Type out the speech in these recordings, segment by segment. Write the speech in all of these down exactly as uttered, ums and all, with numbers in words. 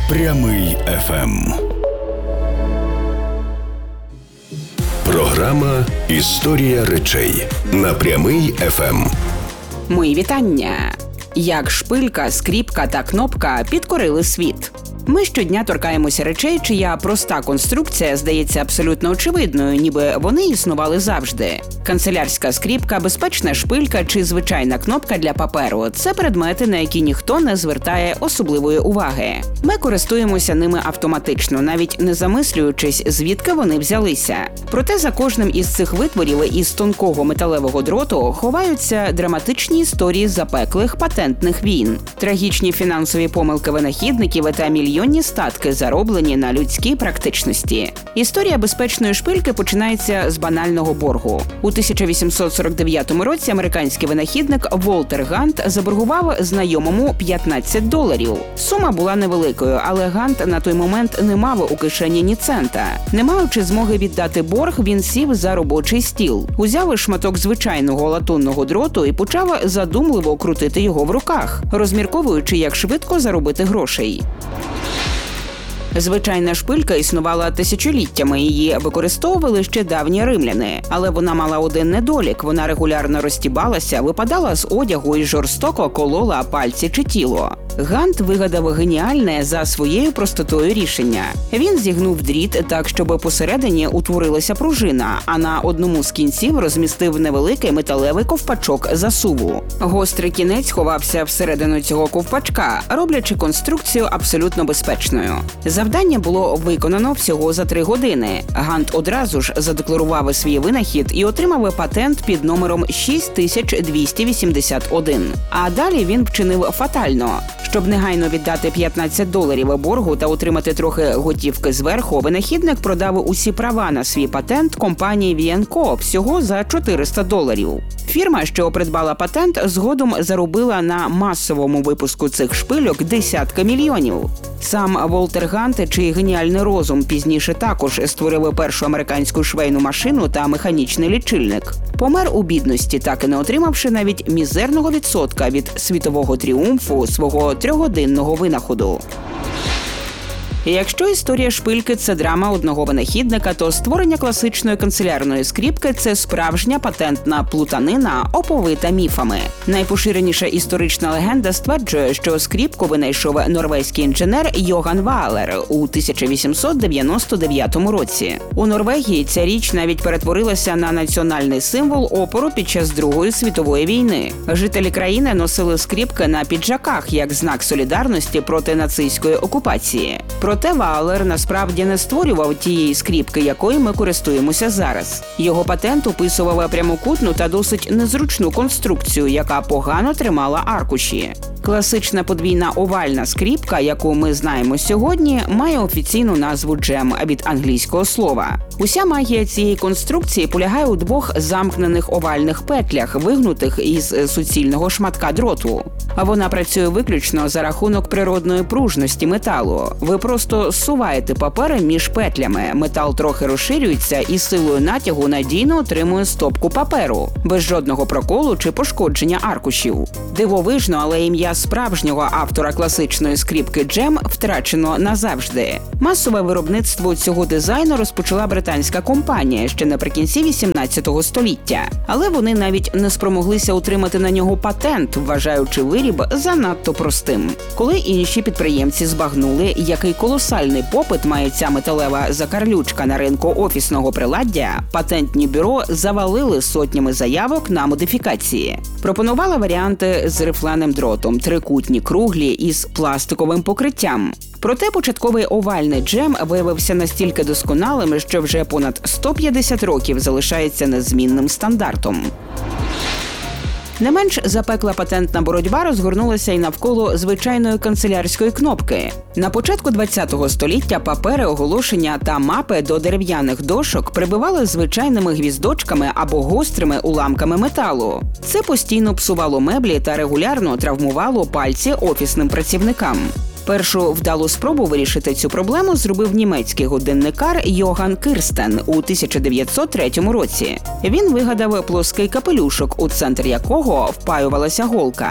Прямий еф ем. Програма «Історія речей» на Прямий еф ем. Мої вітання! Як шпилька, скріпка та кнопка підкорили світ. Ми щодня торкаємося речей, чия проста конструкція здається абсолютно очевидною, ніби вони існували завжди. Канцелярська скріпка, безпечна шпилька чи звичайна кнопка для паперу – це предмети, на які ніхто не звертає особливої уваги. Ми користуємося ними автоматично, навіть не замислюючись, звідки вони взялися. Проте за кожним із цих витворів із тонкого металевого дроту ховаються драматичні історії запеклих патентних війн, трагічні фінансові помилки винахідників та мільйонні статки, зароблені на людській практичності. Історія безпечної шпильки починається з банального боргу. У тисяча вісімсот сорок дев'ятому році американський винахідник Волтер Гант заборгував знайомому п'ятнадцять доларів. Сума була невеликою, але Гант на той момент не мав у кишені ні цента. Не маючи змоги віддати борг, він сів за робочий стіл, узяв шматок звичайного латунного дроту і почав задумливо крутити його в руках, розмірковуючи, як швидко заробити грошей. Звичайна шпилька існувала тисячоліттями, її використовували ще давні римляни. Але вона мала один недолік – вона регулярно розтібалася, випадала з одягу і жорстоко колола пальці чи тіло. Гант вигадав геніальне за своєю простотою рішення. Він зігнув дріт так, щоб посередині утворилася пружина, а на одному з кінців розмістив невеликий металевий ковпачок засуву. Гострий кінець ховався всередину цього ковпачка, роблячи конструкцію абсолютно безпечною. Завдання було виконано всього за три години. Гант одразу ж задекларував свій винахід і отримав патент під номером шість тисяч двісті вісімдесят один. А далі він вчинив фатально. Щоб негайно віддати п'ятнадцять доларів боргу та отримати трохи готівки зверху, винахідник продав усі права на свій патент компанії ві енд ко всього за чотириста доларів. Фірма, що придбала патент, згодом заробила на масовому випуску цих шпильок десятки мільйонів. Сам Волтер Гант, чий геніальний розум пізніше також створив першу американську швейну машину та механічний лічильник, помер у бідності, так і не отримавши навіть мізерного відсотка від світового тріумфу свого трьохгодинного винаходу. І якщо історія шпильки – це драма одного винахідника, то створення класичної канцелярної скріпки – це справжня патентна плутанина, оповита міфами. Найпоширеніша історична легенда стверджує, що скріпку винайшов норвезький інженер Йоган Ваалер у тисяча вісімсот дев'яносто дев'ятому році. У Норвегії ця річ навіть перетворилася на національний символ опору під час Другої світової війни. Жителі країни носили скріпки на піджаках як знак солідарності проти нацистської окупації. Проте Ваалер насправді не створював тієї скріпки, якою ми користуємося зараз. Його патент описував прямокутну та досить незручну конструкцію, яка погано тримала аркуші. Класична подвійна овальна скріпка, яку ми знаємо сьогодні, має офіційну назву джем від англійського слова. Уся магія цієї конструкції полягає у двох замкнених овальних петлях, вигнутих із суцільного шматка дроту. А вона працює виключно за рахунок природної пружності металу. Ви просто зсуваєте папери між петлями, метал трохи розширюється і силою натягу надійно отримує стопку паперу, без жодного проколу чи пошкодження аркушів. Дивовижно, але ім'я справжнього автора класичної скріпки джем втрачено назавжди. Масове виробництво цього дизайну розпочала британська компанія ще наприкінці вісімнадцятого століття. Але вони навіть не спромоглися отримати на нього патент, вважаючи виріб занадто простим. Коли інші підприємці збагнули, який колосальний попит має ця металева закарлючка на ринку офісного приладдя, патентні бюро завалили сотнями заявок на модифікації. Пропонували варіанти з рифленим дротом, трикутні, круглі із пластиковим покриттям. Проте початковий овальний джем виявився настільки досконалим, що вже понад сто п'ятдесят років залишається незмінним стандартом. Не менш запекла патентна боротьба розгорнулася і навколо звичайної канцелярської кнопки. На початку ХХ століття папери, оголошення та мапи до дерев'яних дошок прибивали звичайними гвіздочками або гострими уламками металу. Це постійно псувало меблі та регулярно травмувало пальці офісним працівникам. Першу вдалу спробу вирішити цю проблему зробив німецький годинникар Йоган Кірстен у тисяча дев'ятсот третьому році. Він вигадав плоский капелюшок, у центр якого впаювалася голка.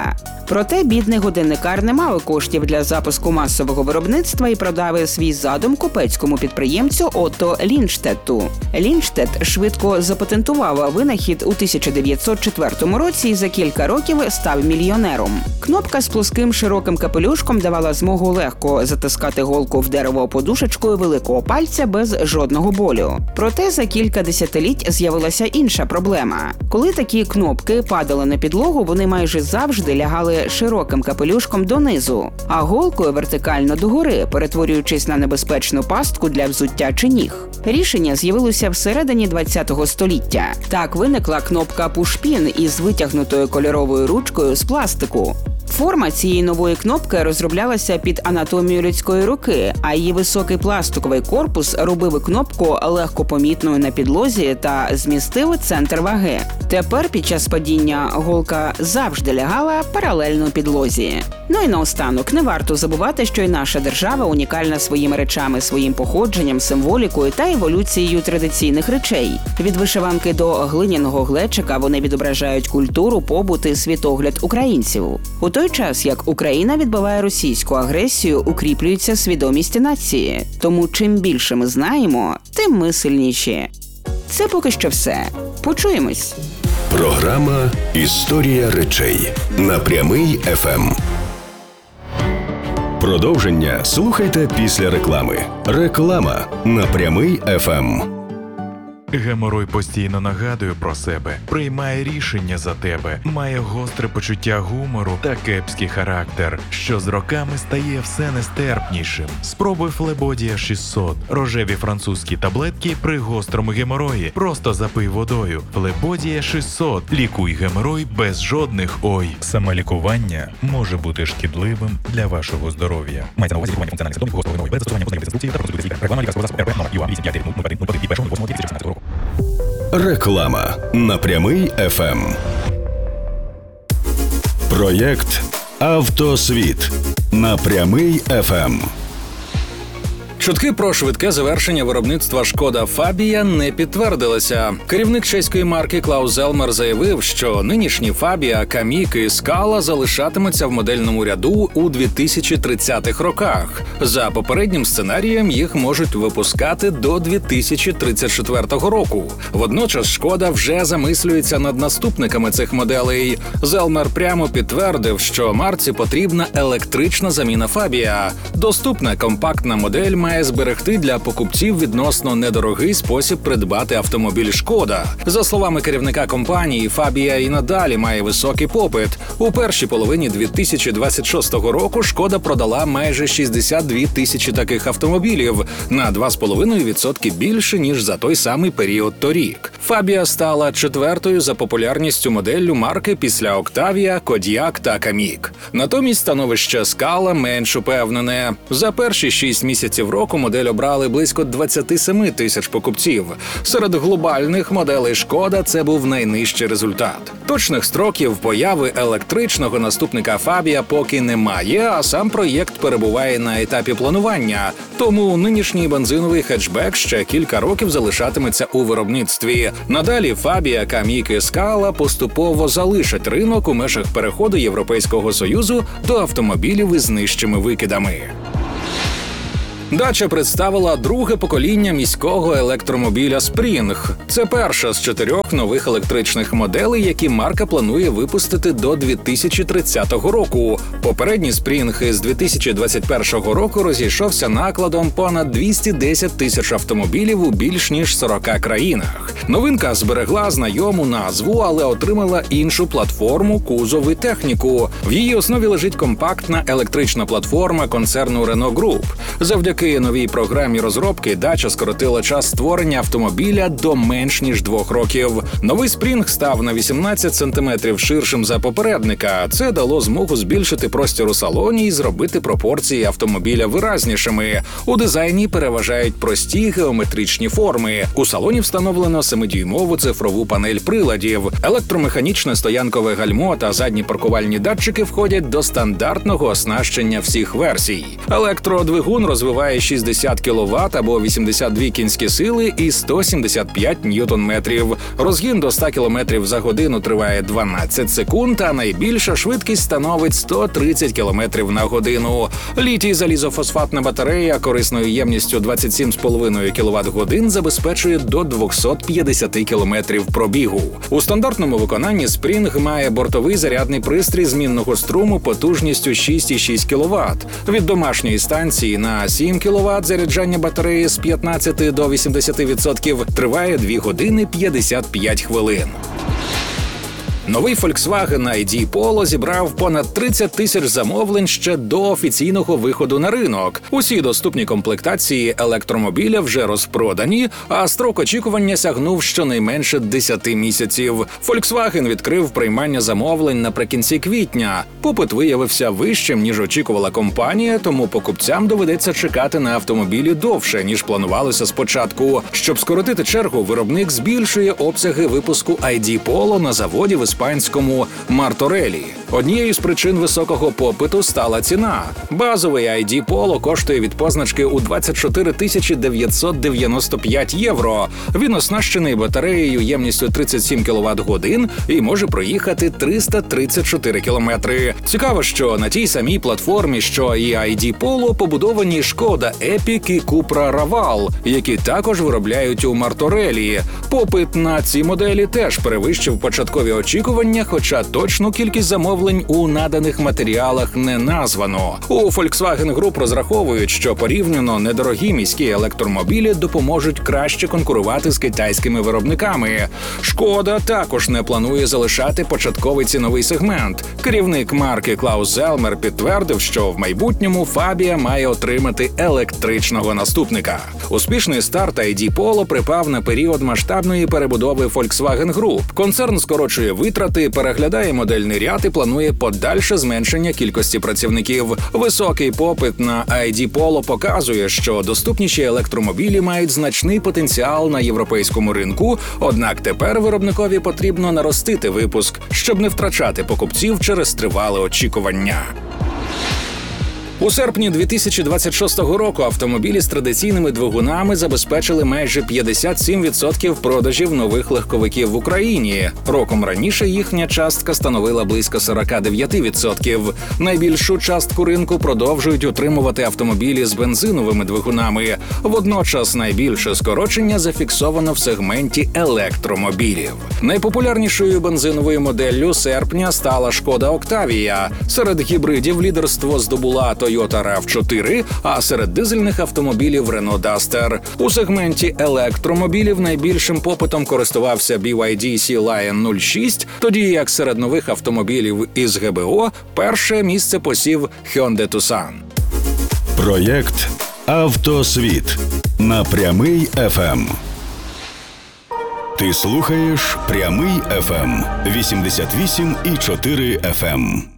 Проте бідний годинникар не мав коштів для запуску масового виробництва і продав свій задум купецькому підприємцю Отто Лінштетту. Лінштетт швидко запатентував винахід у тисяча дев'ятсот четвертому році і за кілька років став мільйонером. Кнопка з плоским широким капелюшком давала змогу легко затискати голку в дерево подушечкою великого пальця без жодного болю. Проте за кілька десятиліть з'явилася інша проблема. Коли такі кнопки падали на підлогу, вони майже завжди лягали широким капелюшком донизу, а голкою вертикально догори, перетворюючись на небезпечну пастку для взуття чи ніг. Рішення з'явилося всередині ХХ століття. Так виникла кнопка Pushpin із витягнутою кольоровою ручкою з пластику. Форма цієї нової кнопки розроблялася під анатомію людської руки, а її високий пластиковий корпус робив кнопку легко помітною на підлозі та змістив центр ваги. Тепер під час падіння голка завжди лягала паралельно підлозі. Ну і наостанок, не варто забувати, що і наша держава унікальна своїми речами, своїм походженням, символікою та еволюцією традиційних речей. Від вишиванки до глиняного глечика вони відображають культуру, побут і світогляд українців. У той час, як Україна відбиває російську агресію, укріплюється свідомість нації. Тому чим більше ми знаємо, тим ми сильніші. Це поки що все. Почуємось. Програма «Історія речей» на Прямий еф ем. Продовження слухайте після реклами. Реклама на Прямий еф ем. Геморой постійно нагадує про себе, приймає рішення за тебе, має гостре почуття гумору та кепський характер, що з роками стає все нестерпнішим. Спробуй Флебодія шістсот. Рожеві французькі таблетки при гострому геморої. Просто запий водою. Флебодія шістсот. Лікуй геморой без жодних ой. Самолікування може бути шкідливим для вашого здоров'я. Мається на увазі лікування функціональних симптомів гострого геморою без застосування позначних інструкцій та розсудки лікаря. Реклама лікарського засобу РП номер ю а вісім п'ять нуль один нуль один від першого лютого дві тисячі шістнадцятого року. Реклама на Прямий еф ем. Проєкт «Автосвіт» на Прямий еф ем. Чутки про швидке завершення виробництва «Шкода Фабія» не підтвердилися. Керівник чеської марки Клаус Зелмер заявив, що нинішні Фабія, Камік і Скала залишатимуться в модельному ряду у дві тисячі тридцятих роках. За попереднім сценарієм їх можуть випускати до дві тисячі тридцять четвертого року. Водночас «Шкода» вже замислюється над наступниками цих моделей. Зелмер прямо підтвердив, що марці потрібна електрична заміна Фабія. Доступна компактна модель має зберегти для покупців відносно недорогий спосіб придбати автомобіль «Шкода». За словами керівника компанії, Фабія і надалі має високий попит. У першій половині дві тисячі двадцять шостого року «Шкода» продала майже шістдесят дві тисячі таких автомобілів, на два з половиною відсотки більше, ніж за той самий період торік. Фабія стала четвертою за популярністю моделлю марки після Октавія, Кодіак та Камік. Натомість становище Скала менш упевнене. За перші шість місяців року модель обрали близько двадцять сім тисяч покупців. Серед глобальних моделей «Шкода» це був найнижчий результат. Точних строків появи електричного наступника Фабія поки немає, а сам проєкт перебуває на етапі планування. Тому нинішній бензиновий хетчбек ще кілька років залишатиметься у виробництві. Надалі Фабія, Камік і Скала поступово залишать ринок у межах переходу Європейського Союзу до автомобілів із нижчими викидами. Дача представила друге покоління міського електромобіля «Спрінг». Це перша з чотирьох нових електричних моделей, які марка планує випустити до дві тисячі тридцятого року. Попередній «Спрінг» із дві тисячі двадцять першого року розійшовся накладом понад двісті десять тисяч автомобілів у більш ніж сорока країнах. Новинка зберегла знайому назву, але отримала іншу платформу, кузов і техніку. В її основі лежить компактна електрична платформа концерну Renault Group. Завдяки новій програмі розробки дача скоротила час створення автомобіля до менш ніж двох років. Новий «Спрінг» став на вісімнадцять сантиметрів ширшим за попередника. Це дало змогу збільшити простір у салоні і зробити пропорції автомобіля виразнішими. У дизайні переважають прості геометричні форми. У салоні встановлено семидюймову цифрову панель приладів. Електромеханічне стоянкове гальмо та задні паркувальні датчики входять до стандартного оснащення всіх версій. Електродвигун розвиває споживає шістдесят кіловат або вісімдесят дві кінські сили і сто сімдесят п'ять ньютон-метрів. Розгін до ста кілометрів за годину триває дванадцять секунд, а найбільша швидкість становить сто тридцять кілометрів на годину. Літій-залізофосфатна батарея корисною ємністю двадцять сім цілих п'ять кіловат-годин забезпечує до двісті п'ятдесят кілометрів пробігу. У стандартному виконанні Спрінг має бортовий зарядний пристрій змінного струму потужністю шість цілих шість кіловат. Від домашньої станції на сім кіловат заряджання батареї з п'ятнадцяти до вісімдесяти відсотків триває дві години п'ятдесят п'ять хвилин. Новий Volkswagen ай ді Polo зібрав понад тридцять тисяч замовлень ще до офіційного виходу на ринок. Усі доступні комплектації електромобіля вже розпродані, а строк очікування сягнув щонайменше десять місяців. Volkswagen відкрив приймання замовлень наприкінці квітня. Попит виявився вищим, ніж очікувала компанія, тому покупцям доведеться чекати на автомобілі довше, ніж планувалося спочатку. Щоб скоротити чергу, виробник збільшує обсяги випуску ай ді Polo на заводі в іспанському Марторелі. Однією з причин високого попиту стала ціна. Базовий ай ді Polo коштує від позначки у двадцять чотири тисячі дев'ятсот дев'яносто п'ять євро. Він оснащений батареєю ємністю тридцять сім кіловат-годин і може проїхати триста тридцять чотири кілометри. Цікаво, що на тій самій платформі, що і ай ді Polo, побудовані Шкода Epiq і Cupra Raval, які також виробляють у Марторелі. Попит на ці моделі теж перевищив початкові очікування, хоча точну кількість замовлень у наданих матеріалах не названо. У Volkswagen Group розраховують, що порівняно недорогі міські електромобілі допоможуть краще конкурувати з китайськими виробниками. Шкода також не планує залишати початковий ціновий сегмент. Керівник марки Клаус Зелмер підтвердив, що в майбутньому Фабія має отримати електричного наступника. Успішний старт ай ді Polo припав на період масштабної перебудови Volkswagen Group. Концерн скорочує витрати, переглядає модельний ряд і планує подальше зменшення кількості працівників. Високий попит на ай ді Polo показує, що доступніші електромобілі мають значний потенціал на європейському ринку, однак тепер виробникові потрібно наростити випуск, щоб не втрачати покупців через тривале очікування. У серпні дві тисячі двадцять шостого року автомобілі з традиційними двигунами забезпечили майже п'ятдесят сім відсотків продажів нових легковиків в Україні. Роком раніше їхня частка становила близько сорок дев'ять відсотків. Найбільшу частку ринку продовжують утримувати автомобілі з бензиновими двигунами. Водночас найбільше скорочення зафіксовано в сегменті електромобілів. Найпопулярнішою бензиновою моделлю серпня стала Шкода Октавія. Серед гібридів лідерство здобула Toyota рав чотири, а серед дизельних автомобілів Renault Duster. У сегменті електромобілів найбільшим попитом користувався бі вай ді Sea Lion нуль шість, тоді як серед нових автомобілів із ге бе о перше місце посів Hyundai Tucson. Проєкт «Автосвіт» на Прямий еф ем. Ти слухаєш Прямий еф ем вісімдесят вісім і чотири еф ем.